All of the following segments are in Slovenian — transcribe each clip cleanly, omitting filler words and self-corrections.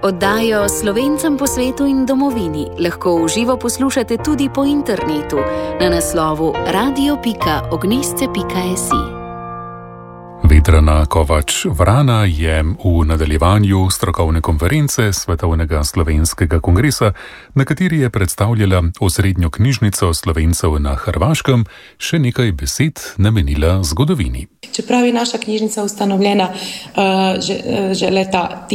Oddajo Slovencem po svetu in domovini lahko v živo poslušate tudi po internetu na naslovu radio.ognisce.si. Vedrana Kovač-Vrana je v nadaljevanju strokovne konference Svetovnega slovenskega kongresa, na kateri je predstavljala osrednjo knjižnico Slovencev na Hrvaškem, še nekaj besed namenila zgodovini. Čeprav je naša knjižnica ustanovljena že leta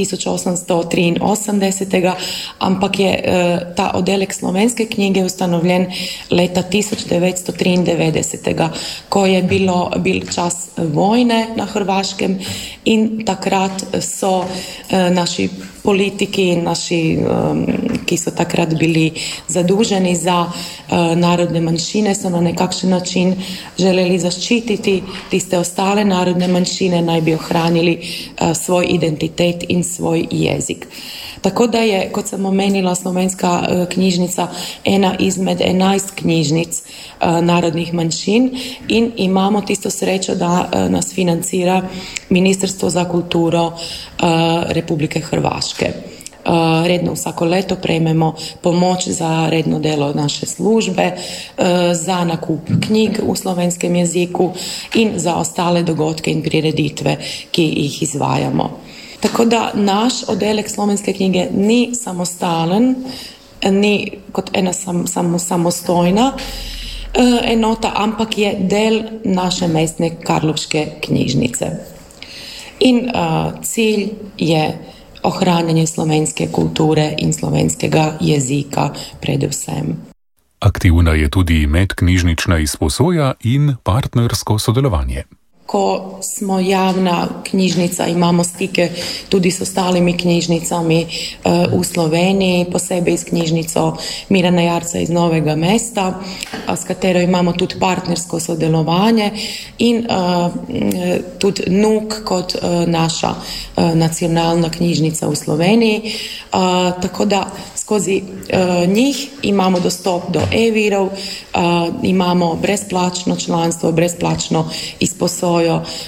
1883, ampak je ta oddelek slovenske knjige ustanovljen leta 1993, ko je bil čas vojne na Hrvaškem in takrat so naši politiki in naši, ki so takrat bili zaduženi za narodne manjšine, so na nekakšen način želeli zaščititi tiste ostale narodne manjšine, naj bi ohranili svoj identitet in svoj jezik. Tako da je, kot sem omenila, slovenska knjižnica ena izmed 11 knjižnic narodnih manjšin in imamo tisto srečo, da nas financira Ministrstvo za kulturo Republike Hrvaške. Redno vsako leto prejmemo pomoč za redno delo naše službe, za nakup knjig v slovenskem jeziku in za ostale dogodke in prireditve, ki jih izvajamo. Tako da naš oddelek slovenske knjige ni samostalen, ni kot ena samostojna enota, ampak je del naše mestne karlovške knjižnice. In cilj je ohranjanje slovenske kulture in slovenskega jezika predvsem. Aktivna je tudi medknjižnična izposoja in partnersko sodelovanje. Ko smo javna knjižnica, imamo stike tudi s ostalimi knjižnicami v Sloveniji, posebej s knjižnico Mirana Jarca iz Novega mesta, s katero imamo tudi partnersko sodelovanje in tudi NUK kot naša nacionalna knjižnica v Sloveniji. Tako da skozi njih imamo dostop do e-virov, imamo brezplačno članstvo, brezplačno izposojo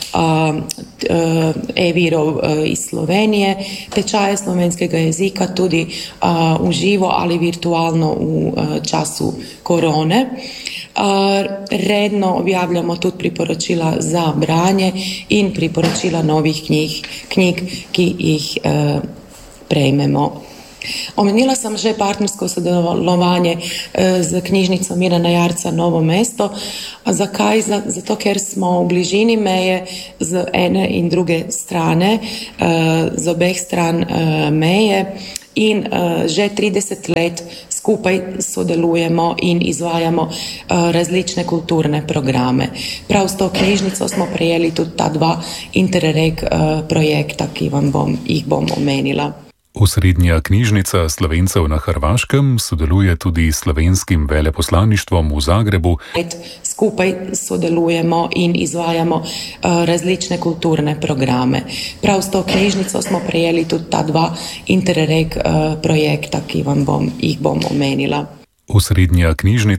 e-virov iz Slovenije, tečaje slovenskega jezika tudi uživo ali virtualno v času korone. Redno objavljamo tudi priporočila za branje in priporočila novih knjig, ki jih prejmemo. Omenila sem že partnersko sodelovanje z knjižnico Mirana Jarca Novo mesto. Zakaj? Zato, ker smo v bližini meje z ene in druge strane, z obeh stran meje in že 30 let skupaj sodelujemo in izvajamo različne kulturne programe. Prav s to knjižnico smo prejeli tudi ta dva Interreg projekta, ki jih bom omenila. Osrednja knjižnica Slovencev na Hrvaškem sodeluje tudi s slovenskim veleposlaništvom v Zagrebu. Skupaj sodelujemo in izvajamo različne kulturne programe. Prav s to knjižnico smo prejeli tudi ta dva Interreg projekta, ki jih bom omenila. Osrednja knjižnica